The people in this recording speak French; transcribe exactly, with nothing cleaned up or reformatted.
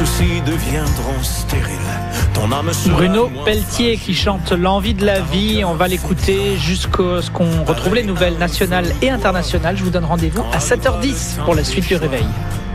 soucis deviendront stériles. Ton âme sera Bruno moins Pelletier qui chante l'envie de la vie. On va l'écouter jusqu'à ce qu'on retrouve les nouvelles nationales et internationales. Je vous donne rendez-vous à sept heures dix pour la suite du réveil.